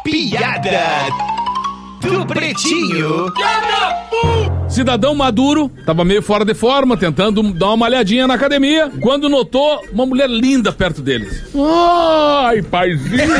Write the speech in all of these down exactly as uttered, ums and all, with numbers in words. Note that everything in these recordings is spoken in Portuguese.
piada do Pretinho. Cidadão maduro, tava meio fora de forma, tentando dar uma malhadinha na academia, quando notou uma mulher linda perto dele. Ai, paizinho!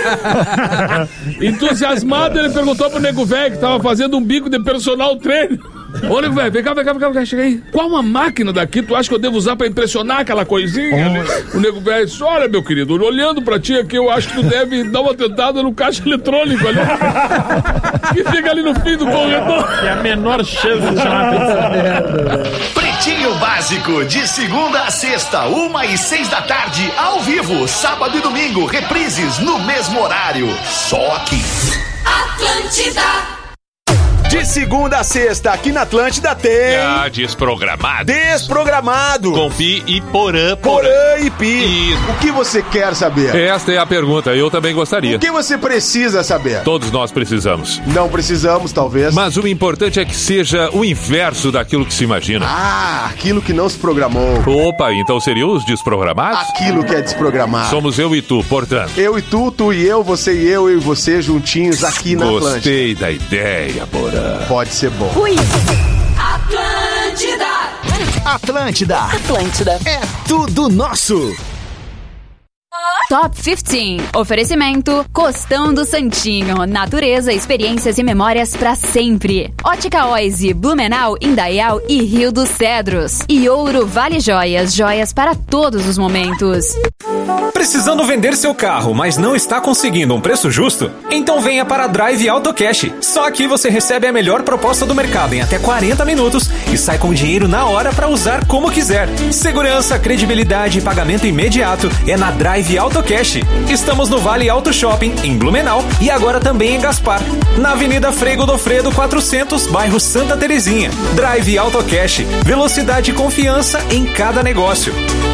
Entusiasmado, ele perguntou pro nego velho que tava fazendo um bico de personal trainer. Ô, nego velho, vem cá, vem cá, vem cá, vem cá, chega aí. Qual uma máquina daqui tu acha que eu devo usar pra impressionar aquela coisinha? Oh. O nego velho disse, olha, meu querido, olhando pra ti aqui, eu acho que tu deve dar uma tentada no caixa eletrônico ali. Que fica ali no fim do corredor. É a menor chance de chamar a atenção. Pretinho Básico, de segunda a sexta, uma e seis da tarde, ao vivo, sábado e domingo, reprises no mesmo horário. Só aqui. Atlântida. De segunda a sexta, aqui na Atlântida tem... Ah, desprogramado. Desprogramado. Com Pi e Porã. Porã e Pi. Isso. O que você quer saber? Esta é a pergunta, eu também gostaria. O que você precisa saber? Todos nós precisamos. Não precisamos, talvez. Mas o importante é que seja o inverso daquilo que se imagina. Ah, aquilo que não se programou. Opa, então seriam os desprogramados? Aquilo que é desprogramado. Somos eu e tu, portanto. Eu e tu, tu e eu, você e eu, eu e você, juntinhos aqui na Atlântida. Gostei da ideia, Porã. Pode ser bom. Ui. Atlântida. Atlântida. Atlântida. É tudo nosso. Top quinze. Oferecimento Costão do Santinho. Natureza, experiências e memórias pra sempre. Ótica Oise, Blumenau, Indaial e Rio dos Cedros. E Ouro Vale Joias. Joias para todos os momentos. Precisando vender seu carro, mas não está conseguindo um preço justo? Então venha para a Drive Auto Cash. Só aqui você recebe a melhor proposta do mercado em até quarenta minutos e sai com dinheiro na hora para usar como quiser. Segurança, credibilidade e pagamento imediato é na Drive Auto Cash. Estamos no Vale Auto Shopping, em Blumenau, e agora também em Gaspar, na Avenida Frei Godofredo quatrocentos, bairro Santa Terezinha. Drive Auto Cash. Velocidade e confiança em cada negócio.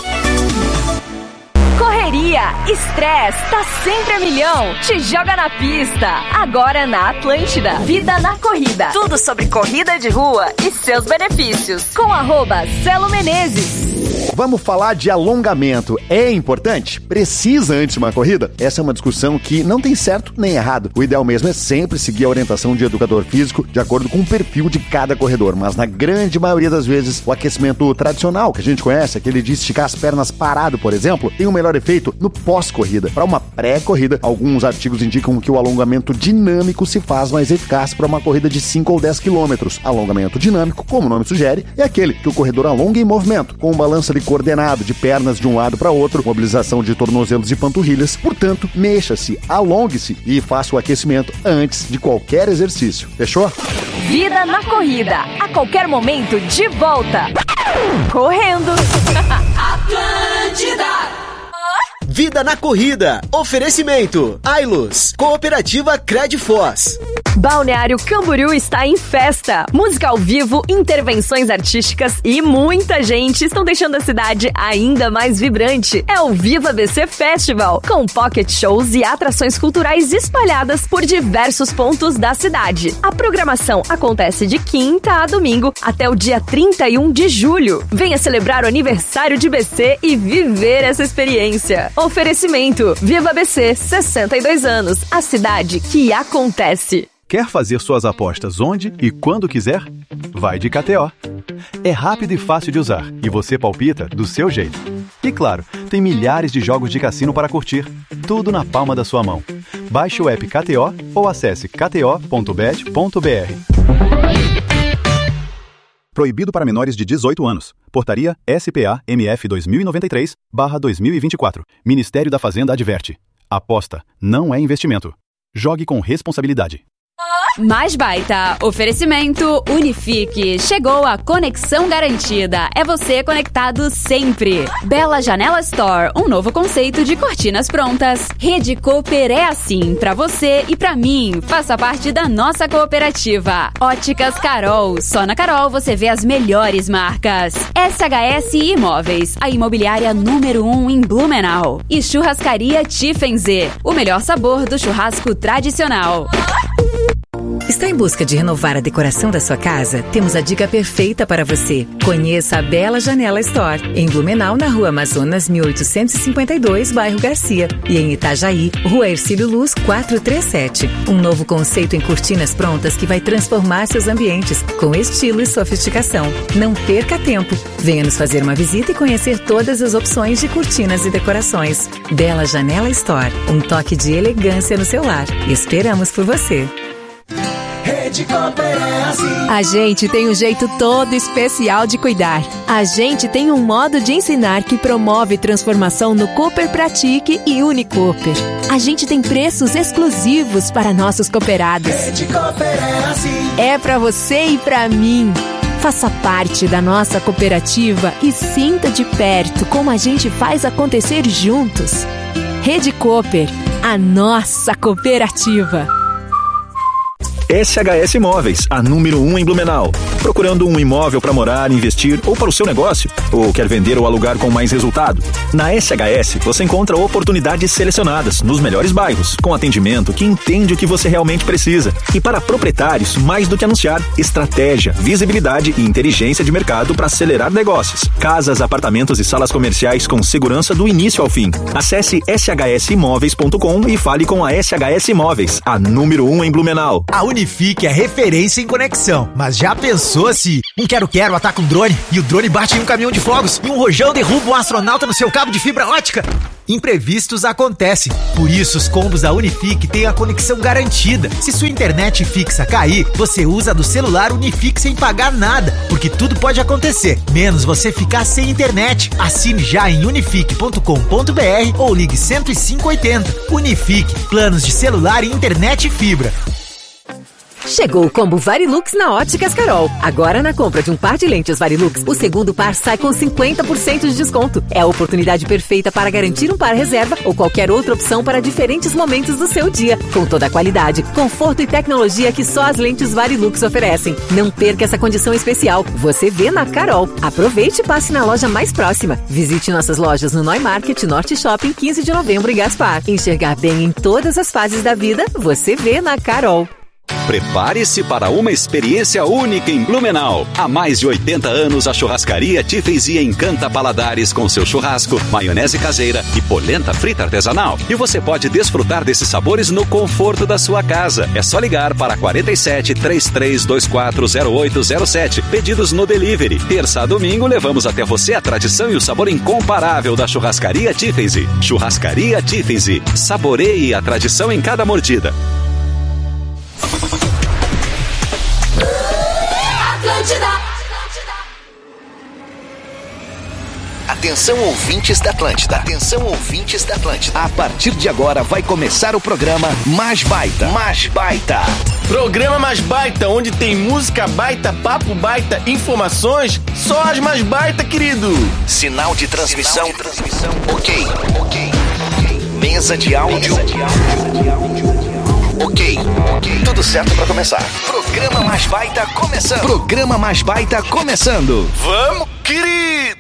Correria, estresse, tá sempre a milhão. Te joga na pista. Agora na Atlântida. Vida na corrida. Tudo sobre corrida de rua e seus benefícios. Com arroba Celo Menezes. Vamos falar de alongamento. É importante? Precisa antes de uma corrida? Essa é uma discussão que não tem certo nem errado. O ideal mesmo é sempre seguir a orientação de educador físico de acordo com o perfil de cada corredor. Mas na grande maioria das vezes, o aquecimento tradicional que a gente conhece, aquele de esticar as pernas parado, por exemplo, tem um melhor efeito no pós-corrida. Para uma pré-corrida, alguns artigos indicam que o alongamento dinâmico se faz mais eficaz para uma corrida de cinco ou dez quilômetros. Alongamento dinâmico, como o nome sugere, é aquele que o corredor alonga em movimento, com um balanço ali coordenado de pernas de um lado para outro, mobilização de tornozelos e panturrilhas. Portanto, mexa-se, alongue-se e faça o aquecimento antes de qualquer exercício. Fechou? Vida na corrida. A qualquer momento, de volta. Correndo. Atlântida. Vida na corrida. Oferecimento. Ailus. Cooperativa Credfoz. Balneário Camboriú está em festa. Música ao vivo, intervenções artísticas e muita gente estão deixando a cidade ainda mais vibrante. É o Viva B C Festival, com pocket shows e atrações culturais espalhadas por diversos pontos da cidade. A programação acontece de quinta a domingo até o dia trinta e um de julho. Venha celebrar o aniversário de B C e viver essa experiência. Oferecimento. Viva B C, sessenta e dois anos. A cidade que acontece. Quer fazer suas apostas onde e quando quiser? Vai de K T O. É rápido e fácil de usar e você palpita do seu jeito. E claro, tem milhares de jogos de cassino para curtir, tudo na palma da sua mão. Baixe o app K T O ou acesse k t o ponto bet ponto b r. Proibido para menores de dezoito anos. Portaria S P A M F dois mil e noventa e três barra dois mil e vinte e quatro. Ministério da Fazenda adverte. Aposta não é investimento. Jogue com responsabilidade. Mais baita. Oferecimento Unifique. Chegou a conexão garantida. É você conectado sempre. Bela Janela Store. Um novo conceito de cortinas prontas. Rede Cooper é assim. Pra você e pra mim. Faça parte da nossa cooperativa. Óticas Carol. Só na Carol você vê as melhores marcas. S H S Imóveis. A imobiliária número um em Blumenau. E Churrascaria Tiffenze. O melhor sabor do churrasco tradicional. Está em busca de renovar a decoração da sua casa? Temos a dica perfeita para você. Conheça a Bela Janela Store, em Blumenau, na Rua Amazonas mil oitocentos e cinquenta e dois, bairro Garcia, e em Itajaí, Rua Ercílio Luz quatrocentos e trinta e sete. Um novo conceito em cortinas prontas que vai transformar seus ambientes com estilo e sofisticação. Não perca tempo. Venha nos fazer uma visita e conhecer todas as opções de cortinas e decorações. Bela Janela Store, um toque de elegância no seu lar. Esperamos por você. Rede Cooper é assim. A gente tem um jeito todo especial de cuidar. A gente tem um modo de ensinar que promove transformação no Cooper Pratique e Unicooper. A gente tem preços exclusivos para nossos cooperados. Rede Cooper é assim. É para você e para mim. Faça parte da nossa cooperativa e sinta de perto como a gente faz acontecer juntos. Rede Cooper, a nossa cooperativa. S H S Imóveis, a número um em Blumenau. Procurando um imóvel para morar, investir ou para o seu negócio? Ou quer vender ou alugar com mais resultado? Na S H S você encontra oportunidades selecionadas nos melhores bairros, com atendimento que entende o que você realmente precisa. E para proprietários, mais do que anunciar, estratégia, visibilidade e inteligência de mercado para acelerar negócios. Casas, apartamentos e salas comerciais com segurança do início ao fim. Acesse s h s imóveis ponto com e fale com a S H S Imóveis, a número um em Blumenau. A Unifique é referência em conexão, mas já pensou se um quero-quero ataca um drone e o drone bate em um caminhão de fogos e um rojão derruba um astronauta no seu cabo de fibra ótica? Imprevistos acontecem, por isso os combos da Unifique têm a conexão garantida. Se sua internet fixa cair, você usa a do celular Unifique sem pagar nada, porque tudo pode acontecer, menos você ficar sem internet. Assine já em unifique ponto com ponto b r ou ligue cento e cinco oitenta. Unifique, planos de celular e internet fibra. Chegou o combo Varilux na Óticas Carol. Agora, na compra de um par de lentes Varilux, o segundo par sai com cinquenta por cento de desconto. É a oportunidade perfeita para garantir um par reserva ou qualquer outra opção para diferentes momentos do seu dia. Com toda a qualidade, conforto e tecnologia que só as lentes Varilux oferecem. Não perca essa condição especial. Você vê na Carol. Aproveite e passe na loja mais próxima. Visite nossas lojas no Neumarket, Norte Shopping, quinze de novembro e Gaspar. Enxergar bem em todas as fases da vida, você vê na Carol. Prepare-se para uma experiência única em Blumenau. Há mais de oitenta anos, a churrascaria Tiffensy encanta paladares com seu churrasco, maionese caseira e polenta frita artesanal. E você pode desfrutar desses sabores no conforto da sua casa. É só ligar para quarenta e sete, trinta e três, vinte e quatro, zero oito zero sete. Pedidos no delivery. Terça a domingo, levamos até você a tradição e o sabor incomparável da churrascaria Tiffensy. Churrascaria Tiffensy. Saboreie a tradição em cada mordida. Atlântida. Atenção, ouvintes da Atlântida. Atenção, ouvintes da Atlântida. A partir de agora vai começar o programa Mais Baita. Mais Baita. Programa Mais Baita, onde tem música baita, papo baita, informações, só as mais baita, querido. Sinal de transmissão. Sinal de transmissão. Ok. Ok. Mesa de áudio. Mesa de áudio. Ok, ok, tudo certo pra começar. Programa Mais Baita começando. Programa Mais Baita começando. Vamos, querido!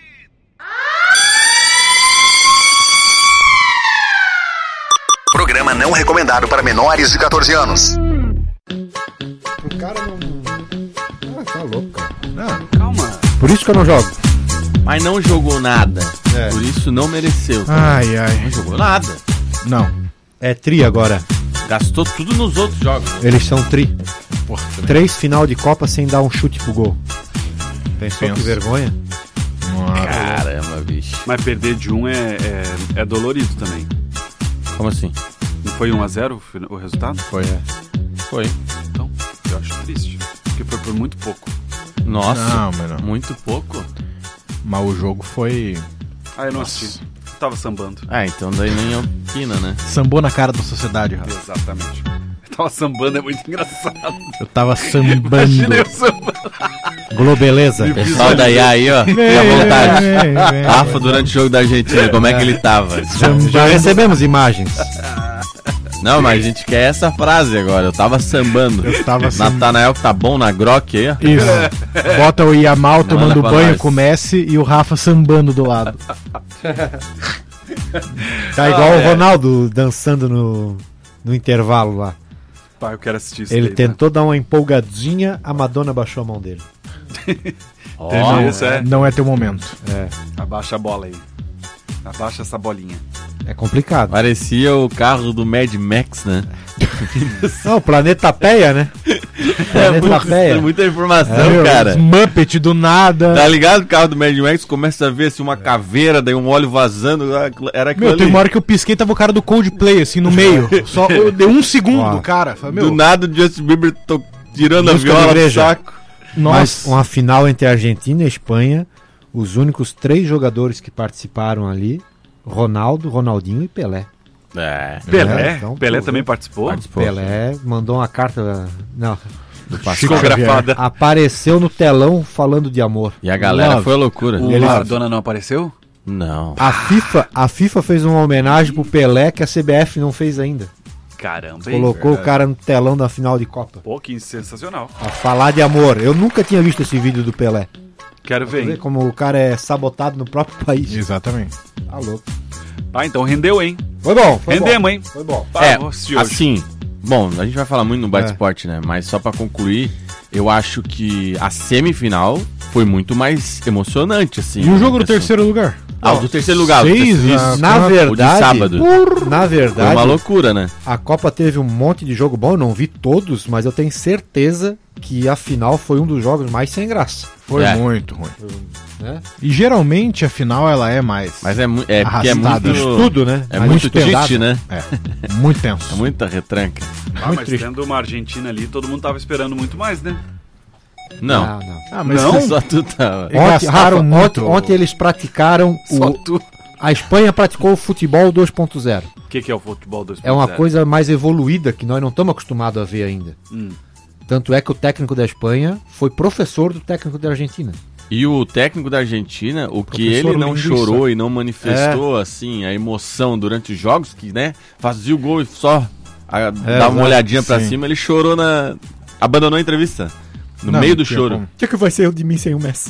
Programa não recomendado para menores de catorze anos. O cara não... Ah, tá louco, cara. Não. Calma. Por isso que eu não jogo. Mas não jogou nada. É. Por isso não mereceu. Ai, ai. Não jogou nada. Não. É tri agora. Gastou tudo nos outros jogos. Eles são tri. Porra, Três final de Copa sem dar um chute pro gol. Pensou Penso. Que vergonha? Caramba, bicho. Mas perder de um é, é, é dolorido também. Como assim? Não foi um a zero o resultado? Foi, é. Foi. Então, eu acho triste. Porque foi por muito pouco. Nossa, não, mas não. Muito pouco? Mas o jogo foi... Ah, eu não Nossa. assisti. Eu tava sambando. Ah, então daí nem opina, né? Sambou na cara da sociedade, Rafa. Exatamente. Eu tava sambando, é muito engraçado. Eu tava sambando. Imaginei eu sambando. Globeleza. Pessoal da I A aí, ó. Fica à vontade. Rafa, durante o jogo da Argentina, como é que ele tava? Já, já recebemos imagens. Não, mas a gente quer essa frase agora. Eu tava sambando. Eu tava sambando. Natanael que tá bom na Grok aí, ó. Isso. Bota o Yamal tomando banho nós. Com o Messi e o Rafa sambando do lado. Tá igual ah, o Ronaldo é. dançando no, no intervalo lá. Pai, eu quero assistir isso. Ele daí, tentou dar uma empolgadinha, a Madonna baixou a mão dele. Oh, Teve isso, é. Não é teu momento. É. Abaixa a bola aí. Abaixa essa bolinha. É complicado. Parecia o carro do Mad Max, né? Não, o Planeta Peia, né? Planeta muito, Peia. Muita informação, É, cara. os Muppet do nada. Tá ligado? O carro do Mad Max começa a ver assim uma caveira, daí um óleo vazando. Era aquilo Meu, ali. tem uma hora que eu pisquei, tava o cara do Coldplay, assim, no meio. Só deu um segundo, Ó, cara. Falei, meu, Do nada o Justin Bieber tô tirando a Música da viola do igreja. saco. Mas uma final entre Argentina e Espanha, os únicos três jogadores que participaram ali, Ronaldo, Ronaldinho e Pelé. É. Pelé? Então, Pelé pô, também participou? participou. Pelé mandou uma carta, não, Psicografada. apareceu no telão falando de amor. E a galera Love. foi a loucura. O Ele- Maradona não apareceu? Não. A FIFA, a FIFA fez uma homenagem pro Pelé que a C B F não fez ainda. Caramba, hein? Colocou o cara no telão da final de Copa. Pô, que sensacional. A falar de amor. Eu nunca tinha visto esse vídeo do Pelé. Quero Pra ver ver. como o cara é sabotado no próprio país. exatamente. Tá louco. Ah, então rendeu, hein? Foi bom, foi Rendemos, bom. hein? Foi bom. Pá, É, vou assistir hoje. assim, bom, a gente vai falar muito no Bate É. Esporte, né? Mas só pra concluir, eu acho que a semifinal foi muito mais emocionante, assim. E o jogo do Assim. terceiro lugar? Ah, o do terceiro lugar. Seis, o do a- terceiro- Na o de verdade, sábado. na Foi verdade, uma loucura, né? a Copa teve um monte de jogo bom, eu não vi todos, mas eu tenho certeza que a final foi um dos jogos mais sem graça. Foi É. muito ruim. Né? E geralmente a final ela é mais. Mas é, mu- é porque é Arrastada. muito... Isso tudo, né? É Mais muito pesado. tite, né? É. Muito tenso. É muita retranca. Ah, Muito mas triste. tendo uma Argentina ali, todo mundo tava esperando muito mais, né? Não. Não, não. Ah, mas Não? Só tu tava. E Ontem, gastaram Rafa, muito. ontem, ontem eles praticaram Só o, tu. a Espanha praticou o futebol dois ponto zero. O que, que é o futebol dois ponto É zero? uma coisa mais evoluída que nós não estamos acostumados a ver ainda. Hum. Tanto é que o técnico da Espanha foi professor do técnico da Argentina. E o técnico da Argentina, o que Professor ele não linguiça. chorou e não manifestou, assim, a emoção durante os jogos, que, né, fazia o gol e só a, dava uma exato, olhadinha pra sim. cima, ele chorou na... abandonou a entrevista. No Não, meio do não tinha choro. como. O que, que vai ser de mim sem o Messi?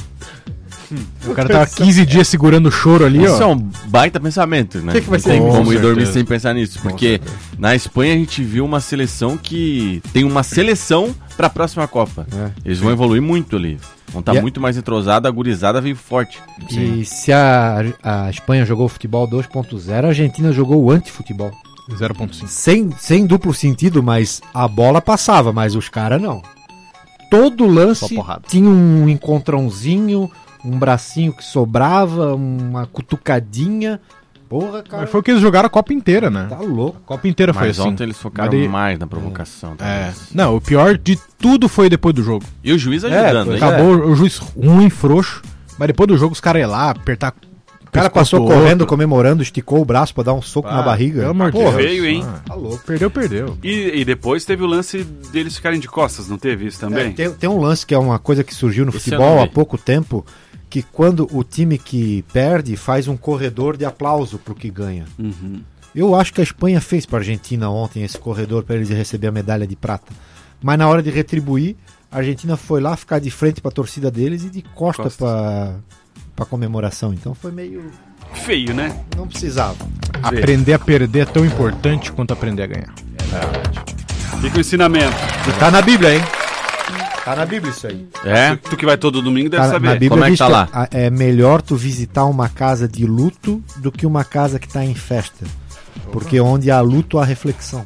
O cara tava quinze dias segurando o choro ali, Isso é ó. um baita pensamento, né? Que que vai Não ser? tem Com como ir dormir certeza. sem pensar nisso. Porque na Espanha a gente viu uma seleção que tem uma seleção pra próxima Copa. É. Eles vão evoluir muito ali. Vão estar E a- muito mais entrosados, a gurizada veio forte. E se a, a Espanha jogou o futebol dois ponto zero, a Argentina jogou o antifutebol. zero ponto cinco. Sem, sem duplo sentido, mas a bola passava, mas os caras não. Todo lance Só porrada. tinha um encontrãozinho, um bracinho que sobrava, uma cutucadinha. Porra, cara. Mas foi o que eles jogaram a Copa inteira, né? Tá louco. A Copa inteira foi Mas assim. ontem eles focaram Mas daí- mais na provocação. É. talvez. Não, o pior de tudo foi depois do jogo. E o juiz ajudando, pois hein? Acabou o juiz ruim, frouxo. Mas depois do jogo os caras iam lá, apertar. O cara pescoço passou do correndo, outro. comemorando, esticou o braço pra dar um soco Ah, na barriga. pelo amor de Porra, Deus. Feio, hein? Ah, tá louco. Perdeu, perdeu. E, e depois teve o lance deles ficarem de costas, não teve isso É, também? tem, tem um lance que é uma coisa que surgiu no Esse eu futebol não há vi. pouco tempo, que quando o time que perde faz um corredor de aplauso pro que ganha. Uhum. Eu acho que a Espanha fez pra Argentina ontem esse corredor para eles receber a medalha de prata. Mas na hora de retribuir, a Argentina foi lá ficar de frente pra torcida deles e de costa Costas. pra pra comemoração. Então foi meio... Feio, né? não precisava. Aprender a perder é tão importante quanto aprender a ganhar. Fica o ensinamento. E tá na Bíblia, hein? Tá na Bíblia isso aí. É? Tu, tu que vai todo domingo deve Tá, na saber. Bíblia Como é que diz tá que lá? a- é melhor tu visitar uma casa de luto do que uma casa que tá em festa. Porque onde há luto há reflexão.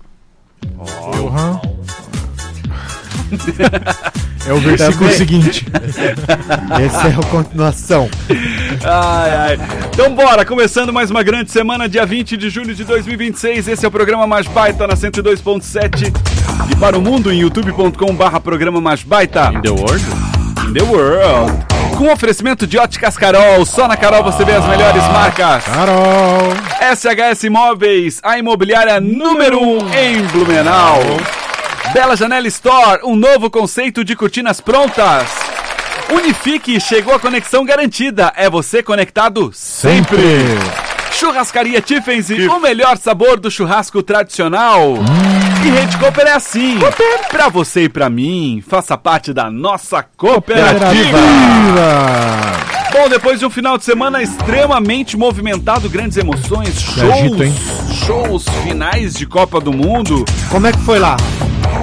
Porra. É o versículo Também. seguinte. Essa é a continuação. Ai, ai. Então bora, começando mais uma grande semana, dia vinte de julho de dois mil e vinte e seis. Esse é o programa Mais Baita na cento e dois ponto sete. E para o mundo em youtube ponto com barra programa Mais Baita. In the world? In the world. Com oferecimento de Óticas Carol. Só na Carol você vê as melhores marcas. Carol. S H S Imóveis, a imobiliária número um em Blumenau. Bela Janela Store, um novo conceito de cortinas prontas. Unifique, chegou a conexão garantida. É você conectado sempre. Churrascaria Tiffense, o melhor sabor do churrasco tradicional. E Rede Cooper é assim. Pra você e pra mim, faça parte da nossa cooperativa. Bom, depois de um final de semana extremamente movimentado, grandes emoções, shows, agito, hein? shows finais de Copa do Mundo. Como é que foi lá?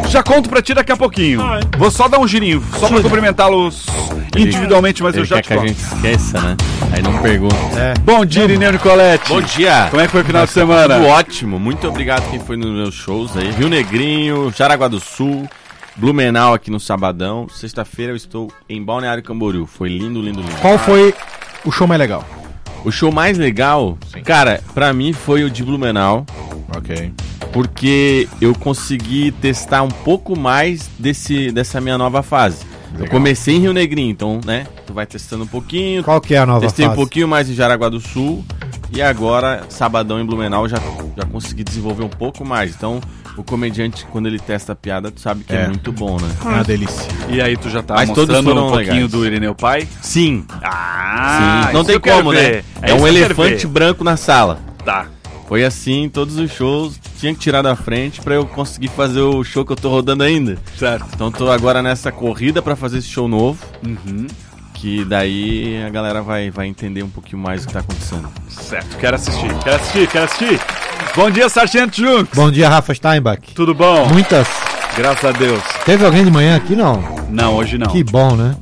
Já conto pra ti daqui a pouquinho. Vou só dar um girinho, só pra cumprimentá-los individualmente, mas Ele eu já quer te que a conto. gente esqueça, né? Aí não pergunta. É. Bom dia, Irineu Nicoletti. Bom dia. Como é que foi o final de semana? Tudo ótimo. Muito obrigado quem foi nos meus shows aí. Rio Negrinho, Jaraguá do Sul, Blumenau aqui no Sabadão. Sexta-feira eu estou em Balneário Camboriú. Foi lindo, lindo, lindo. Qual foi o show mais legal? O show mais legal, cara, pra mim foi o de Blumenau. Ok. Porque eu consegui testar um pouco mais desse, dessa minha nova fase. Legal. Eu comecei em Rio Negrinho, então, né? Tu vai testando um pouquinho. Qual que é a nova Testei fase? um pouquinho mais em Jaraguá do Sul. E agora, Sabadão em Blumenau, já, já consegui desenvolver um pouco mais. Então, o comediante, quando ele testa a piada, tu sabe que é, é muito bom, né? É uma delícia. E aí, tu já tá Mas todos mostrando foram um pouquinho legais. do Irineu Pai? Sim. Ah, Sim. Não isso tem eu quero como, né? ver. É, isso um que eu quero elefante ver. branco na sala. Tá. Foi assim, todos os shows, tinha que tirar da frente pra eu conseguir fazer o show que eu tô rodando ainda. Certo. Então tô agora nessa corrida pra fazer esse show novo. Uhum. Que daí a galera vai, vai entender um pouquinho mais o que tá acontecendo. Certo, quero assistir, quero assistir, quero assistir. Bom dia, Sargento Junks. Bom dia, Rafa Steinbach. Tudo bom? Muitas. Graças a Deus. Teve alguém de manhã aqui, não? Não, hoje não. Que bom, né?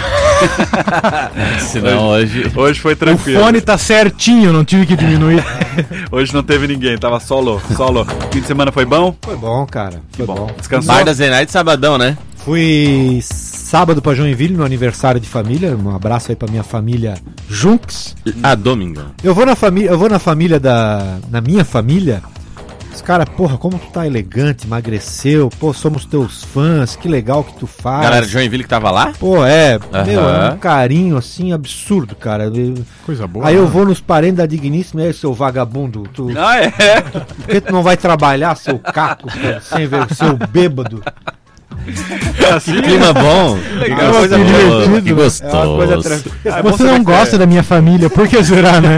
Senão hoje... Hoje foi tranquilo. O fone tá certinho, não tive que diminuir. Hoje não teve ninguém, tava solo, solo. Fim de semana foi bom? Foi bom, cara. Foi bom. bom. Descansou? Bar da Zenite Sabadão, né? Fui sábado pra Joinville, no aniversário de família. Um abraço aí pra minha família Junks. Ah, domingo. Eu vou na família, eu vou na família da... Na minha família... Os caras, porra, como tu tá elegante, emagreceu, pô, somos teus fãs, que legal que tu faz. Galera de Joinville que tava lá? Pô, é, Uhum. meu, é um carinho assim absurdo, cara. Eu- Coisa boa. Aí né? eu vou nos parentes da Digníssima, e aí, seu vagabundo, tu, Ah, é? por que tu não vai trabalhar, seu caco, cara, sem ver, seu bêbado? Assim? Que clima bom. Legal, Que coisa que boa. divertido. Que gostoso. É uma coisa tranquila. Ah, é bom Você saber não que gosta é- da minha família, por que será, né?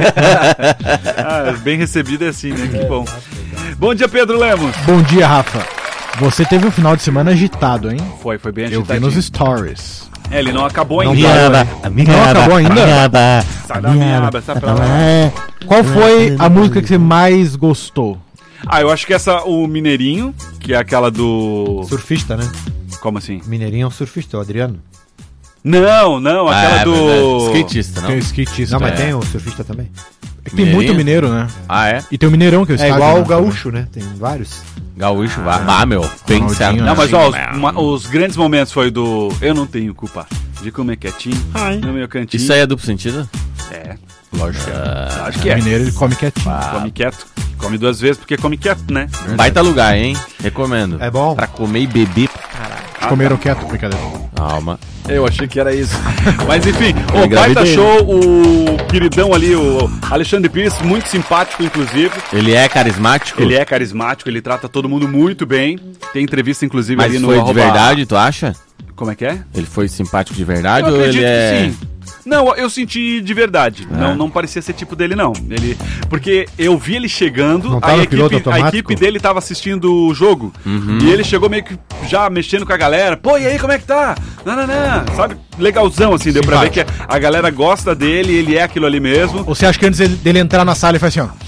Ah, bem recebido é assim, né? Que bom. Bom dia, Pedro Lemos. Bom dia, Rafa. Você teve um final de semana agitado, hein? Foi, foi bem Eu vi agitadinho. nos stories. É, ele não acabou Não ainda. parou, hein? Não acabou ainda? Sai da minha aba, sai pra lá. Qual foi a música que você mais gostou? Ah, eu acho que essa, o Mineirinho, que é aquela do... Surfista, né? Como assim? Mineirinho é um surfista, o Adriano. Não, não, aquela Ah, é do... verdade. Skatista, não? Tem o skatista. Não, mas É. tem o surfista também. É que tem Mineirinho? muito mineiro, né? Ah, é? E tem o Mineirão, que é o É estádio, igual né? o gaúcho, né? Tem vários. Gaúcho, vá. Ah, meu. Bem Ronaldinho, certo. Não, mas ó, os, Sim, uma- os grandes momentos foi do... Eu não tenho culpa de comer quietinho no meu cantinho. Isso aí é duplo sentido? É, Lógico. acho que é. O mineiro, ele come quietinho. Come quieto. Come duas vezes porque come quieto, né? Baita lugar, hein? Recomendo. É bom? Pra comer e beber pra caralho. Comeram quieto, brincadeira. Calma. Eu achei que era isso. Mas enfim, o Eu baita engravidei. show, o queridão ali, o Alexandre Pires, muito simpático, inclusive. Ele é carismático? Ele é carismático, ele trata todo mundo muito bem. Tem entrevista, inclusive, Mas ali no foi de arroba- verdade, tu acha? Como é que é? Ele foi simpático de verdade Eu ou acredito ele é... que sim. Não, eu senti de verdade. É. Não, não parecia ser tipo dele, não. Ele, porque eu vi ele chegando, Não aí tava a no piloto equipe, a automático? equipe dele tava assistindo o jogo. Uhum. E ele chegou meio que já mexendo com a galera. Pô, e aí, como é que tá? Não, não, não. Sabe? Legalzão, assim. Deu pra ver que a, a galera gosta dele, ele é aquilo ali mesmo. Ou você acha que antes dele- dele entrar na sala, ele faz assim, ó...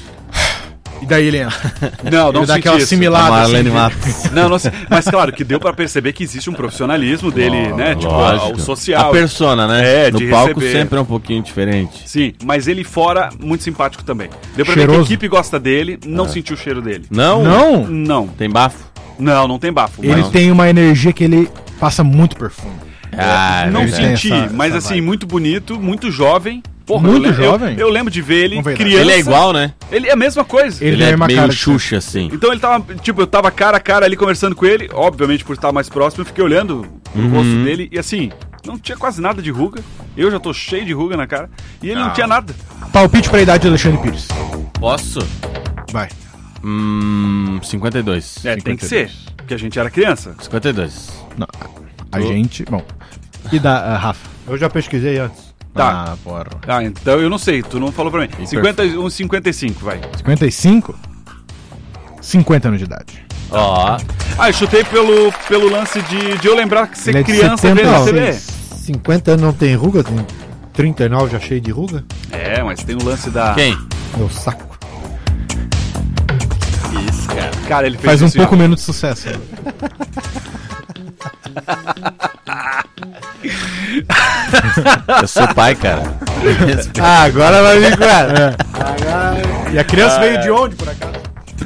E daí ele entra. Não, não Ele dá senti aquela isso. assimilada. Marlene assim. Matos. Não, não sei. Mas claro que deu pra perceber que existe um profissionalismo dele, né? Tipo, Lógico. o social. A persona, né? É, no de palco receber. sempre é um pouquinho diferente. Sim, mas ele fora, muito simpático também. Deu pra ver que Cheiroso. a equipe gosta dele, não Ah. sentiu o cheiro dele. Não? Não? Não. Tem bafo? Não, não tem bafo. Ele mas- tem uma energia que ele passa muito perfume. Ah, é não verdade. senti, essa- mas essa assim, vibe. muito bonito, muito jovem. Porra, Muito eu lembro- jovem? Eu, eu lembro de ver ele Vamos ver, criança. Ele é igual, né? Ele é a mesma coisa. Ele Ele tem é uma meio cara de- Xuxa, assim. Então ele tava, tipo, eu tava cara a cara ali conversando com ele, obviamente por estar mais próximo, eu fiquei olhando o Uhum. rosto dele e assim, não tinha quase nada de ruga. Eu já tô cheio de ruga na cara. E ele não, Não. tinha nada. Palpite pra idade do Alexandre Pires. Posso? Vai. Hum, cinquenta e dois. É, tem que ser. cinquenta e dois. Porque a gente era criança. cinquenta e dois. Não, a Tu- gente... Bom. E da uh, Rafa? Eu já pesquisei antes. Tá. Ah, porra. Ah, então eu não sei, tu não falou pra mim. cinquenta e um, cinquenta e cinco, vai. cinquenta e cinco? cinquenta anos de idade. Ó. Ah, eu chutei pelo, pelo lance de, de eu lembrar que ser Ele é de criança vendo na setenta e T V. cinquenta anos não tem ruga, tem trinta e nove já cheio de ruga. É, mas tem o lance da... Quem? Meu saco. Isso, cara. Cara, ele fez Faz um isso, pouco ó. menos de sucesso. Eu sou pai, cara. Ah, agora vai vir com ela. É. Agora... E a criança Ah, veio é. de onde, por acaso?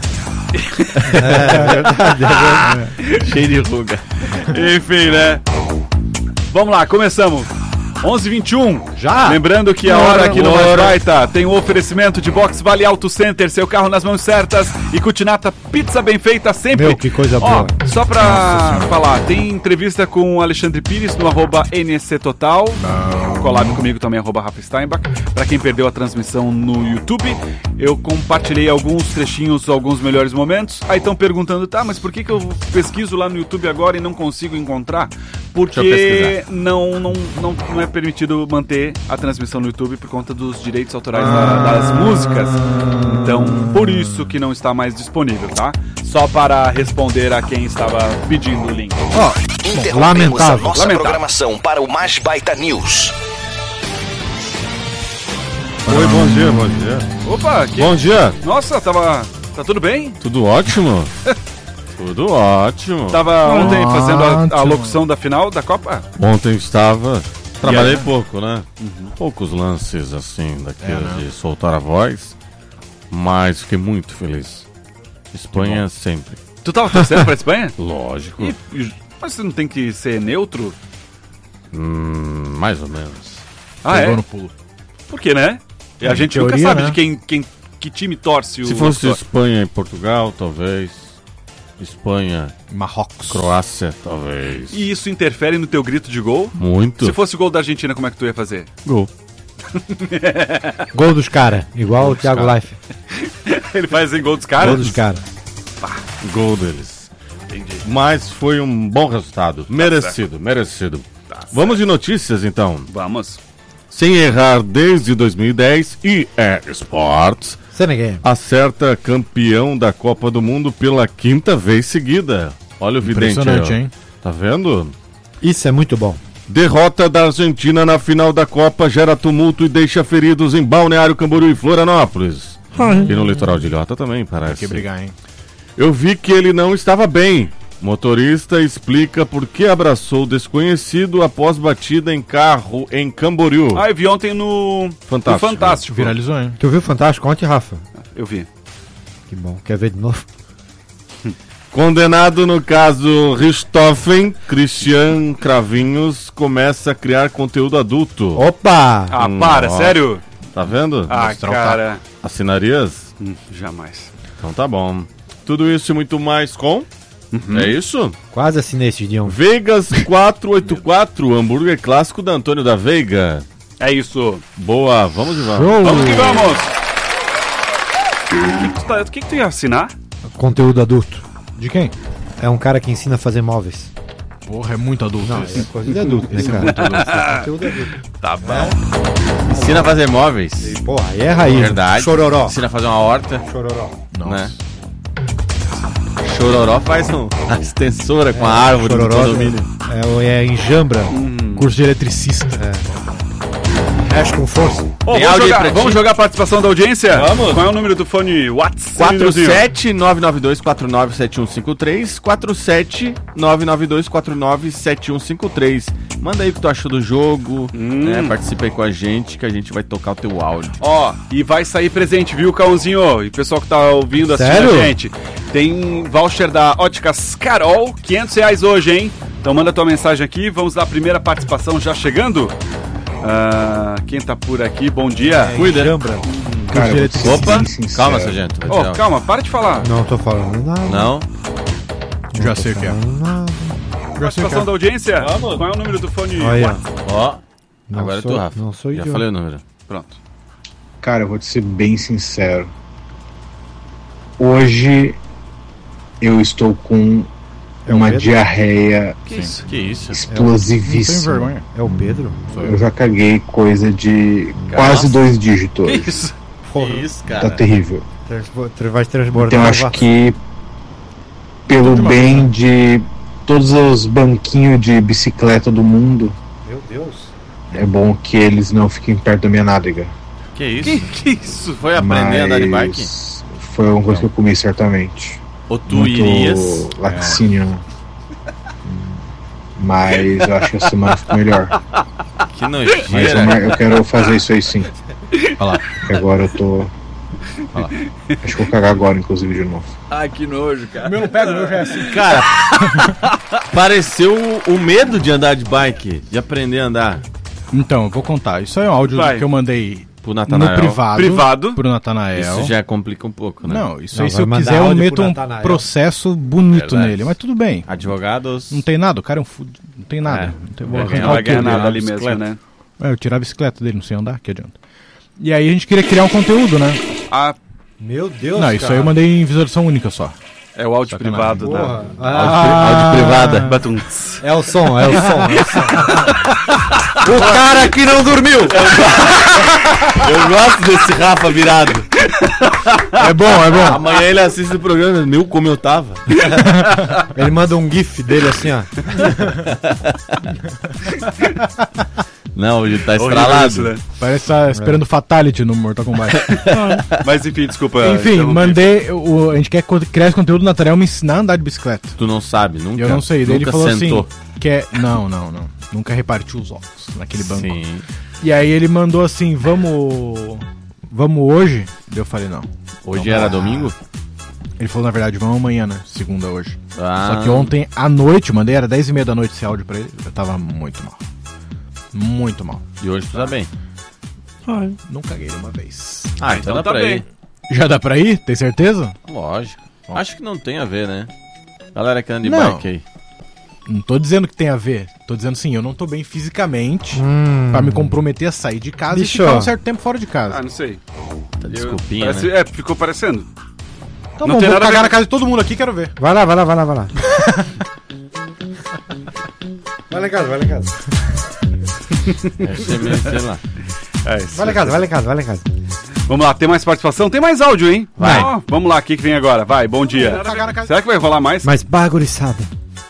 É verdade, é verdade. Cheio de ruga. Enfim, né? Vamos lá, começamos. onze e vinte e um. Já? Lembrando que a Bora, hora aqui no bora. Mais Baita tem o oferecimento de Box Vale Auto Center, seu carro nas mãos certas e Cutinata Pizza bem feita sempre. Meu, que coisa Ó, boa. só pra falar, tem entrevista com o Alexandre Pires no arroba N S C Total. Collab comigo também, arroba Rafa Steinbach. Pra quem perdeu a transmissão no YouTube, eu compartilhei alguns trechinhos, alguns melhores momentos. Aí estão perguntando, tá, mas por que, que eu pesquiso lá no YouTube agora e não consigo encontrar? Deixa eu Porque pesquisar. não, não, não, não é permitido manter a transmissão no YouTube por conta dos direitos autorais da- das músicas. Então, por isso que não está mais disponível, tá? Só para responder a quem estava pedindo o link. Ó, Interrompemos a lamentável. nossa Lamentável. programação para o Mais Baita News. Oi, bom dia, bom dia. Opa, que... Bom dia. Nossa, tava... Tá tudo bem? Tudo ótimo? Tudo ótimo. Tava ontem Ótimo. fazendo a, a locução da final da Copa? Ontem estava. Trabalhei E aí? pouco, né? Uhum. Poucos lances, assim, daqueles É, né? de soltar a voz. Mas fiquei muito feliz. Espanha sempre. Tu tava torcendo pra Espanha? Lógico. E- e- mas você não tem que ser neutro? Hum, mais ou menos. Ah, Pegou é? no pulo. Por quê, né? E a Em gente nunca teoria, sabe né? de quem, quem, que time torce o... Se fosse o- Espanha e Portugal, talvez. Espanha, Marrocos. Croácia, talvez. E isso interfere no teu grito de gol? Muito. Se fosse o gol da Argentina, como é que tu ia fazer? Gol. Gol dos caras, igual Gol o dos Thiago cara. Life. Ele faz em gol dos caras? Gol dos caras. Gol deles. Entendi. Mas foi um bom resultado. Merecido, merecido. Tá certo. Vamos de notícias, então. Vamos. Sem errar desde dois mil e dez, E A Sports Senegal. acerta campeão da Copa do Mundo pela quinta vez seguida. Olha o vidente aí, Impressionante, ó. hein? Tá vendo? Isso é muito bom. Derrota da Argentina na final da Copa gera tumulto e deixa feridos em Balneário Camboriú e Florianópolis. E no litoral de Ilhota também, parece. Tem que brigar, hein? Eu vi que ele não estava bem. Motorista explica por que abraçou o desconhecido após batida em carro em Camboriú. Ah, eu vi ontem no Fantástico. no Fantástico. Viralizou, hein? Tu viu o Fantástico ontem, Rafa? Eu vi. Que bom. Quer ver de novo? Condenado no caso Richthofen, Christian Cravinhos começa a criar conteúdo adulto. Opa! Ah, Hum, para, ó. sério? Tá vendo? Ah, Mostrar o cara. Assinarias? Hum, jamais. Então tá bom. Tudo isso e muito mais com... É isso? Quase assinei esse dia. um. Vegas quatrocentos e oitenta e quatro, hambúrguer clássico da Antônio da Veiga. É isso. Boa, vamos de vamos. Show! Vamos que vamos! O que, que, tu tá- o que que tu ia assinar? Conteúdo adulto. De quem? É um cara que ensina a fazer móveis. Porra, é muito adulto Não, esse. é coisa de adulto, né, Esse é cara? muito adulto. É conteúdo adulto. Tá bom. Ensina a fazer móveis. Porra, aí é raiz. Verdade. Chororó. Ensina a fazer uma horta, Chororó. Nossa. né? Chororó faz um, a extensora com a árvore do Chororó condomínio. é, o- é enjambra. Curso de eletricista. Mexe com força. Ô, Tem vamos, áudio aí jogar, pra ti? vamos jogar a participação da audiência? Vamos. Qual é o número do fone WhatsApp? quatro sete nove nove dois quatro nove sete um cinco três quatro sete nove nove dois quatro nove sete um cinco três. Manda aí o que tu achou do jogo, né? Participa aí com a gente que a gente vai tocar o teu áudio. Ó, e vai sair presente, viu, Cãozinho? E o pessoal que tá ouvindo, assistindo Sério? a gente. Tem voucher da Óticas Carol, quinhentos reais hoje, hein? Então manda tua mensagem aqui, vamos dar a primeira participação já chegando. Ah, quem tá por aqui, bom dia. Cuida. Enjambra. Curso de eletricista. Opa, calma, sargento. vai Ô, dizer, ó. calma, para de falar. Não tô falando nada. Não? Já sei o que é. Falando nada. Já sei o que Participação da é. audiência? Vamos. Qual é o número do fone Olha, WhatsApp? Ó, não agora é sou, tu, Rafa. não sou Já idiota. falei o número. Pronto. Cara, eu vou te ser bem sincero. Hoje eu estou com É o uma Pedro? diarreia Que isso? Que isso? Não tem explosivíssima. vergonha. É o Pedro? Eu já caguei coisa de quase dois dígitos Que hoje. isso? Porra, Que isso, Tá cara? terrível. transbo- tra- vai transbordar. Então acho a que pelo bem de todos os banquinhos de bicicleta do mundo, Meu Deus. é bom que eles não fiquem perto da minha nádega. Que isso? Que, que isso? Foi aprender a andar de bike? Mas foi uma coisa que eu comi certamente. Ou tu Muito irias... laticínio. Mas eu acho que a semana ficou melhor. Que nojeira. Mas eu, mar- eu quero fazer isso aí sim. Olha lá. Porque agora eu tô. Acho que vou cagar agora, inclusive, de novo. Ai, que nojo, cara. O meu não pega, o meu já é assim. Cara, pareceu o, o medo de andar de bike, de aprender a andar. Então, eu vou contar. Isso aí é um áudio Vai. que eu mandei Pro Natanael. no privado. Privado. Pro Natanael. Isso já complica um pouco, né? Não, isso Não, aí se vai eu mandar quiser eu áudio meto pro um Natanael. processo bonito Verdade. nele. Mas tudo bem. Advogados. Não tem nada, o cara é um fudido. Não tem nada. É. Não tem, Vai vou ganhar- arrancar Não vai o ganhar tudo. nada ali bicicleta. mesmo, né? É, eu tirar a bicicleta dele, não sei andar, que adianta. E aí a gente queria criar um conteúdo, né? Ah, Meu Deus, Não, isso cara. aí eu mandei em visualização única só. é o áudio Sacanagem. privado, Porra. né? Áudio, pri- Ah, áudio privada. Batuns. é o som, é o som, é o som. O cara que não dormiu. Eu gosto desse Rafa virado. É bom, é bom. Amanhã ele assiste o programa, meu, como eu tava. Ele manda um gif dele assim, ó. Não, hoje tá Horrível estralado. isso, né? Parece estar esperando Fatality no Mortal Kombat. Mas enfim, desculpa. Enfim, interrompi. mandei. O, a gente quer co- criar esse conteúdo na Natanael me ensinar a andar de bicicleta. Tu não sabe, nunca. Eu não sei. Daí ele nunca falou sentou. assim: que é, não, não, não. Nunca repartiu os ovos naquele banco. Sim. E aí ele mandou assim: vamos. Vamos hoje? Daí eu falei: não. Hoje Não. era domingo? Ele falou: na verdade, vamos amanhã, né? Segunda hoje. Ah. Só que ontem à noite, mandei, era dez e meia da noite esse áudio pra ele. Eu tava muito mal. Muito mal. E hoje tu tá bem. Não caguei uma vez. Ah, então, então dá tá pra bem. ir. Já dá pra ir? Tem certeza? Lógico. Acho que não tem a ver, né? Galera que anda de Não. bike aí. Não tô dizendo que tem a ver. Tô dizendo assim, eu não tô bem fisicamente Hum. pra me comprometer a sair de casa Bicho. e ficar um certo tempo fora de casa. Ah, não sei. Tá Eu- desculpinha, parece- né? É, ficou parecendo. Então não bom, tem vou nada a cagar ver- na casa de todo mundo aqui, quero ver. Vai lá, vai lá, vai lá, vai lá. Vai lá em casa, vai lá em casa. Deve ser meio, sei lá. É, isso. Vai lá em casa, vai lá em casa, vai lá em casa. Vamos lá, tem mais participação? Tem mais áudio, hein? Vai. Ó, vamos lá, o que, que vem agora? Vai, bom dia. Será que vai rolar mais? Mas bagulhada.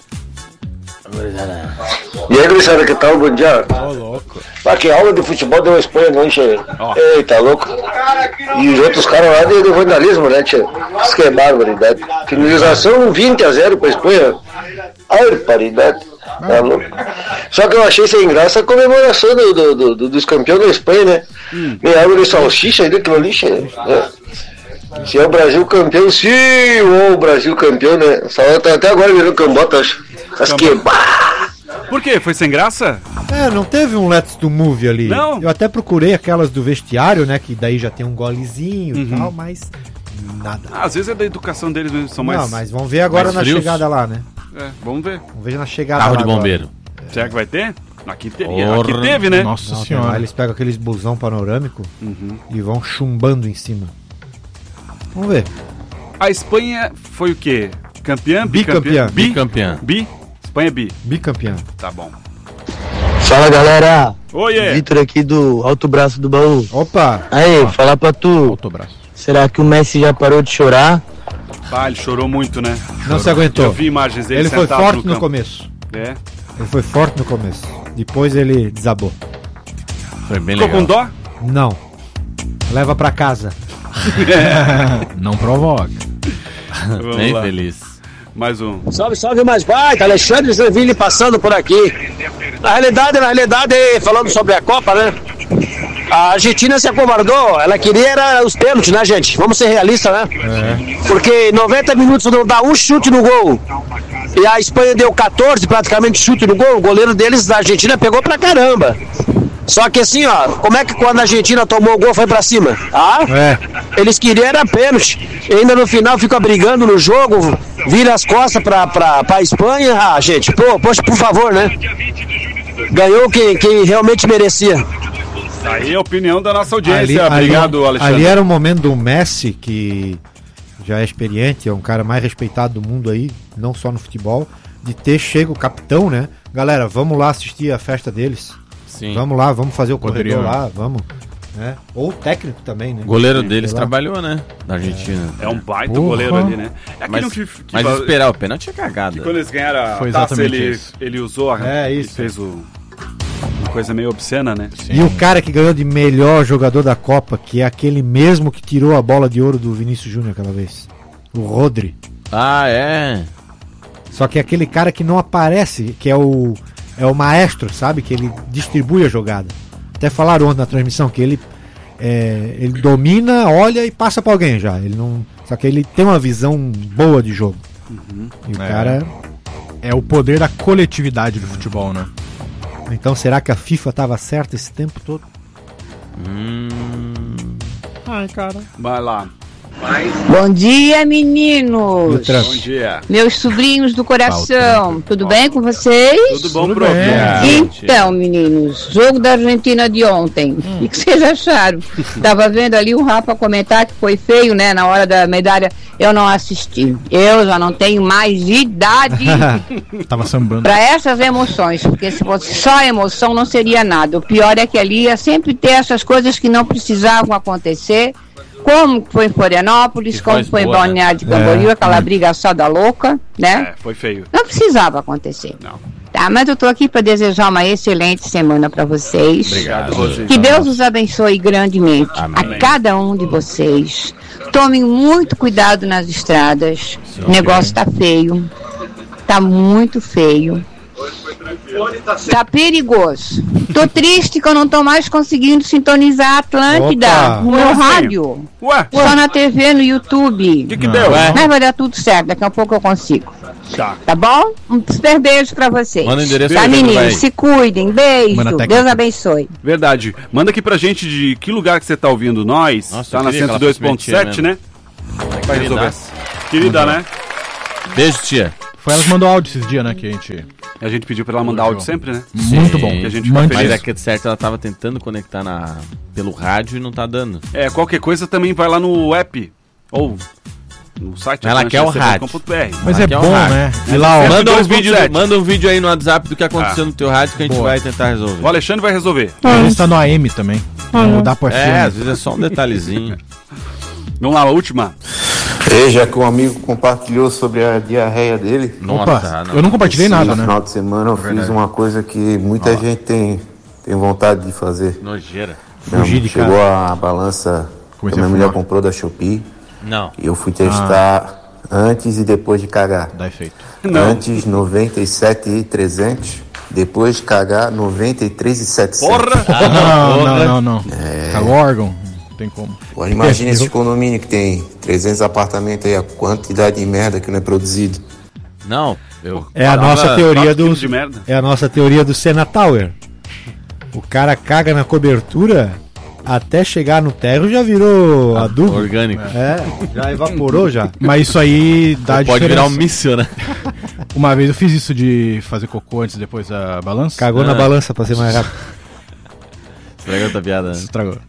E aí, gurizada, que tal? Bom dia. Ô, louco. Ah, que aula de futebol deu uma Espanha, não, tchê? Ó. Eita, louco. E os outros caras lá de, de vandalismo, né, tchê? Isso que é barbaridade. Finalização vinte a zero pra Espanha. Barbaridade. Tá louco. Só que eu achei sem graça a comemoração do, do, do- do- dos campeões da Espanha, né? Hum. Meia água de salsicha ali, aquilo ali, tchê. É. Se é o Brasil campeão, sim, ou o Brasil campeão, né? Essa hora tá até agora virando cambota, acho. Acho que. Por quê? Foi sem graça? É, não teve um Let's Do Movie ali. Não. Eu até procurei aquelas do vestiário, né? Que daí já tem um golezinho e tal, mas nada. Ah, às vezes é da educação deles mesmo, são mais... Não, mas vamos ver agora mais na frios? chegada lá, né? É, vamos ver. Vamos ver na chegada Carro lá de agora. bombeiro. Será que vai ter? Aqui teria. Porra. Aqui teve, né? Nossa Não, tem senhora. lá, eles pegam aqueles busão panorâmico Uhum. e vão chumbando em cima. Vamos ver. A Espanha foi o quê? Campeã? Bicampeã. Bi? Bicampeã. Bi? Espanha é bi. Bicampeão. Tá bom. Fala galera, Oiê! Vitor aqui do Alto Braço do Baú. Opa! Aí, falar pra tu, Alto braço. será que o Messi já parou de chorar? Ah, ele chorou muito, né? Não se aguentou. Eu vi imagens dele Ele foi sentado forte no no, campo. começo. É. Ele foi forte no começo. Depois ele desabou. Foi bem Ficou legal. com dó? Não. Leva pra casa. Não provoca. Vamos Bem lá. feliz. Mais um. Salve, salve, mais baita, Alexandre Zanville passando por aqui. Na realidade, na realidade, falando sobre a Copa, né? A Argentina se acovardou, ela queria era os pênaltis, né, gente? Vamos ser realistas, né? Porque em noventa minutos não dá um chute no gol. E a Espanha deu quatorze praticamente chute no gol. O goleiro deles da Argentina pegou pra caramba. Só que assim, ó, como é que quando a Argentina tomou o gol foi pra cima? Ah? É. Eles queriam era pênalti. E ainda no final fica brigando no jogo, vira as costas pra, pra, pra Espanha. Ah, gente, pô, poxa, por favor, né? Ganhou quem, quem realmente merecia. Aí a opinião da nossa audiência. Obrigado, ali, Alexandre. ali era o momento do Messi, que já é experiente, é um cara mais respeitado do mundo aí, não só no futebol, de ter chego o capitão, né? Galera, vamos lá assistir a festa deles. Sim. Vamos lá, vamos fazer o Poderia, corredor né? lá, vamos. Né? Ou o técnico também, né? O goleiro Sei deles lá. trabalhou, né? Da Argentina. É um baita Porra. goleiro ali, né? É aquele Mas, que, que, mas que- esperar o pênalti é cagada. que quando eles ganharam a Foi taça, exatamente ele, isso. ele usou a... É, ele isso. fez o... uma coisa meio obscena, né? E o cara que ganhou de melhor jogador da Copa, que é aquele mesmo que tirou a bola de ouro do Vinícius Júnior aquela vez. O Rodri. Ah, é? Só que é aquele cara que não aparece, que é o é o maestro, sabe? Que ele distribui a jogada. Até falaram ontem na transmissão que ele, é, ele domina, olha e passa pra alguém já. Ele não, só que ele tem uma visão boa de jogo. Uhum. E o É. cara... É o poder da coletividade do futebol, né? Então será que a FIFA tava certa esse tempo todo? Hum... Ai, cara. Vai lá. Bom dia, meninos. Bom dia. Meus sobrinhos do coração. Tudo bem com vocês? Tudo bom, prof? Então, meninos, jogo da Argentina de ontem. Hum. O que vocês acharam? Tava vendo ali o Rafa comentar que foi feio, né? Na hora da medalha. Eu não assisti. Eu já não tenho mais idade Tava sambando. para essas emoções, porque se fosse só emoção não seria nada. O pior é que ali ia sempre ter essas coisas que não precisavam acontecer, como foi em Florianópolis, como foi em boa, né? Balneário de Camboriú, É. aquela briga só da louca, né? É, foi feio. Não precisava acontecer. Não. Tá, mas eu tô aqui para desejar uma excelente semana para vocês. Obrigado, Rosê. Que Deus os abençoe grandemente, a cada um de vocês. Tomem muito cuidado nas estradas. O negócio tá feio. Tá muito feio. Tá perigoso. Tô triste que eu não tô mais conseguindo sintonizar a Atlântida Opa. no meu Ué, rádio. Ué? Só na T V, no YouTube. O que que deu? Mas vai dar tudo certo, daqui a pouco eu consigo. Tá. Tá bom? Um super beijo pra vocês. Manda o endereço Tá, aí, vai. meninos? Se cuidem. Beijo. Manda a técnica. Deus abençoe. Verdade. Manda aqui pra gente de que lugar que você tá ouvindo nós. Nossa, tá eu na queria que cento e ela dois fosse ponto minha sete, tia né? Vai resolver. Queridaça. Querida, Muito né? Beijo, tia. Foi ela que mandou áudio esses dias, né? Que a gente. A gente pediu pra ela mandar áudio sempre, né? Muito bom. Que a gente Mas fica feliz. é que certo, ela tava tentando conectar na, pelo rádio e não tá dando. É, qualquer coisa também vai lá no app. Ou no site. Ela quer o rádio. Mas Ela é quer o bom, rádio. né? E lá, ó, manda, um cento e dois ponto vídeo, sete. manda um vídeo aí no WhatsApp do que aconteceu Ah. no teu rádio que a gente Boa. vai tentar resolver. O Alexandre vai resolver. A gente tá no A M também. Vamos mudar pro F M. É, às vezes é só um detalhezinho. Vamos lá, a última. E já que um amigo compartilhou sobre a diarreia dele. Opa, eu não compartilhei nada, No né? final de semana eu fiz Verdade. uma coisa que muita gente tem, tem vontade de fazer. Nojeira. Não, Fugir de chegou casa. a balança que Comecei minha a mulher fumar. comprou da Shopee. Não. E eu fui testar antes e depois de cagar. Dá efeito. Não. Antes noventa e sete mil e trezentos. Depois de cagar noventa e três mil e setecentos. Porra! não, não, não, não. É. Cagou órgão. Não tem como. Pô, imagina esse condomínio que tem trezentos apartamentos aí, a quantidade de merda que não é produzido. Não, eu. É a falava- nossa teoria quatro do quilos de merda. é a nossa teoria do Sena Tower. O cara caga na cobertura até chegar no terra já virou adubo. Orgânico. É, já evaporou já. Mas isso aí dá Pode diferença. virar um míssil, né? Uma vez eu fiz isso de fazer cocô antes e depois da balança. Cagou na balança pra ser mais rápido. Estragou tua piada, né? Estragou.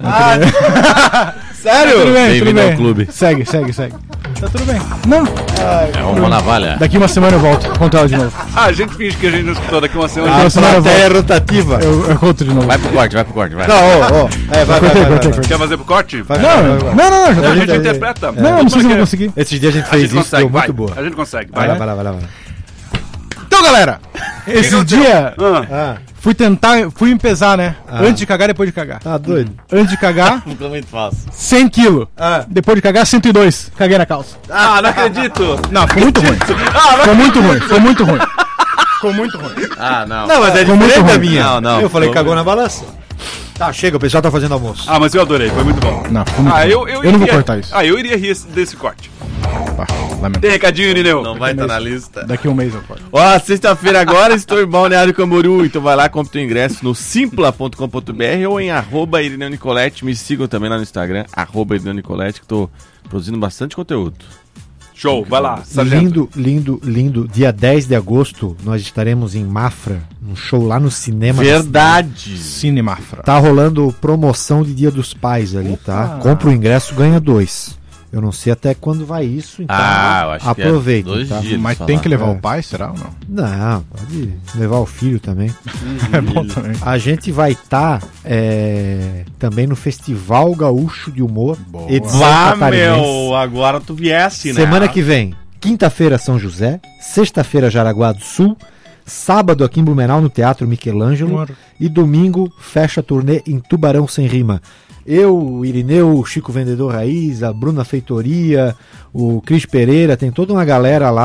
Sério? Tá tudo bem, Bem-vindo tudo bem. ao clube. Segue, segue, segue. Tá tudo bem. Não. É uma navalha. Daqui uma semana eu volto. Conta ela de novo. Ah, a gente finge que a gente não escutou daqui uma semana. Daqui uma semana eu volto. É rotativa. Eu, eu conto de novo. Vai pro corte, vai pro corte, vai. Não, ó, ó. É, vai, vai, Cortei, vai, vai, cortei, vai. cortei. Quer fazer pro corte? Vai, Não, vai, não, vai, vai. não, não, já A tá. gente é, interpreta. Não, não precisa, Como é não que é? conseguir. Esses dias a gente A fez gente isso, consegue, deu vai. muito boa. A gente consegue, Vai vai. lá, vai lá, vai lá. Vai lá. Então, galera, esse dia Ah, Ah, fui tentar, fui me pesar, né? Ah. Antes de cagar, depois de cagar. tá doido. Antes de cagar, Ficou muito fácil. cem quilos. Ah. Depois de cagar, cento e dois. Caguei na calça. Ah, não acredito. Não, ficou muito ruim. Ficou muito ruim, ficou muito ruim. Ficou muito ruim. Ah, não. Não, mas é Ficou muito diferente da ruim. minha. Não, não, Eu falei, ficou- cagou na balança. Tá, chega, o pessoal tá fazendo almoço. Ah, mas eu adorei, foi muito bom. Não, ficou muito Ah, ruim. eu, eu, eu não vou iria- cortar isso. Ah, eu iria rir desse corte. Pá, lamento. Tem recadinho, Nineu? Não vai estar na lista. Daqui um mês eu corto. Ó, sexta-feira agora estou em Balneário Camboriú, então vai lá, compra o teu ingresso no simpla ponto com ponto br ou em arroba Irineu Nicolete. Me sigam também lá no Instagram, arroba Irineu Nicolete, que tô produzindo bastante conteúdo. Show, vai lá, sargento. Lindo, lindo, lindo. Dia dez de agosto, nós estaremos em Mafra, um show lá no cinema. Verdade. Cinemafra. Tá rolando promoção de Dia dos Pais ali, tá? Compra o ingresso, ganha dois. Eu não sei até quando vai isso, então Ah, eu acho que é aproveita. dois tá? dias. Mas falar. tem que levar É. o pai, será ou não? Não, pode levar o filho também. É bom também. A gente vai estar também no Festival Gaúcho de Humor. Boa. Edição Vá, catarinense. meu, agora tu viesse, né? Semana que vem, quinta-feira São José, sexta-feira Jaraguá do Sul, sábado aqui em Blumenau no Teatro Michelangelo Moro. e domingo fecha a turnê em Tubarão Sem Rima. Eu, o Irineu, o Chico Vendedor Raiz, a Bruna Feitoria, o Cris Pereira, tem toda uma galera lá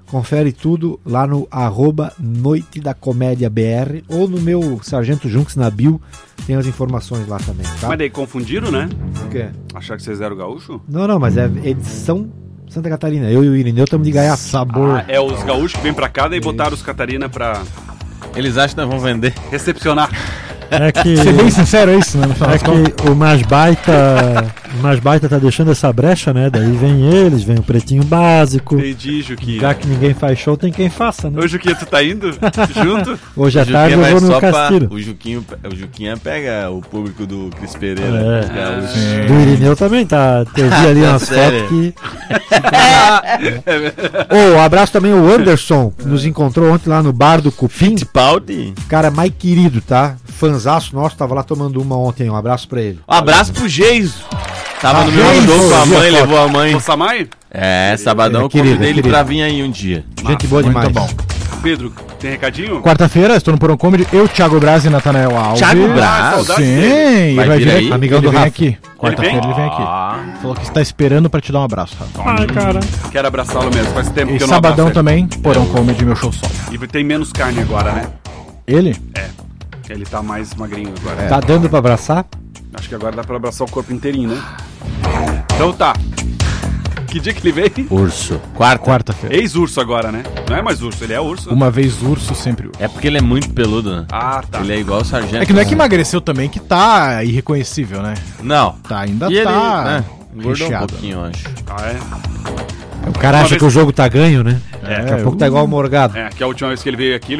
Confere tudo lá no arroba Noite da Comédia B R ou no meu Sargento Junks na bio, tem as informações lá também, tá? Mas daí confundiram, né? O quê? Achar que vocês eram gaúcho? Não, não, mas é edição Santa Catarina. Eu e o Irineu estamos de gaiato. Sabor. Ah, é os gaúchos que vêm pra cá e botaram os Catarina pra... Eles acham que nós vamos vender. Recepcionar. É que... Ser bem sincero, é isso, né? É que o Mais Baita, o Mais Baita tá deixando essa brecha, né? Daí vem eles, vem o Pretinho Básico. Entendi, Juquinha. Já que ninguém faz show, tem quem faça, né? Ô, Juquinha, tu tá indo junto? Hoje à tarde eu vou no Castilho. O Juquinho, o Juquinha pega o público do Cris Pereira. É. Do Irineu também tá. Eu vi ali umas fotos que... Ô, oh, um abraço também o Anderson, que nos encontrou ontem lá no bar do Cupim. Cara mais querido, tá? Fanzaço nosso, tava lá tomando uma ontem. Um abraço pra ele. Um abraço pro Geiso. Tava Ah, no meu Geiso, show com a vi a mãe, foto. levou a mãe. O Samai? É, sabadão É eu querido, convidei é ele querido. pra vir aí um dia. Gente boa Muito demais. bom. Pedro, tem recadinho? Quarta-feira, estou no Porão Comedy, eu, Thiago Braz e Natanael Alves. Thiago Braz? Ah, Saudade sim, dele. ele Vai vai vir vir aí? aqui. Amigão ele do vem Rafa. aqui. Quarta-feira ele vem aqui. Ah. Falou que está esperando pra te dar um abraço, Rafa. Ai, cara. Quero abraçá-lo mesmo, faz tempo E que eu não sabadão abraço ele. também, Porão Comedy, meu show solo. E tem menos carne agora, né? Ele? É. Ele tá mais magrinho agora. É. Tá dando pra abraçar? Acho que agora dá pra abraçar o corpo inteirinho, né? Então tá. Que dia que ele veio? Urso. Quarta. Quarta-feira. Ex-urso agora, né? Não é mais urso, ele é urso. Uma vez urso, sempre urso. É porque ele é muito peludo, né? Ah, tá. Ele é igual o sargento. É que não é que emagreceu também, que tá irreconhecível, né? Não. Tá, ainda E ele, tá né, engordou um recheado. pouquinho, eu acho. Ah, é? O cara Uma acha vez- que o jogo tá ganho, né? É, Daqui a pouco tá igual o Morgado. É, que a última vez que ele veio aqui,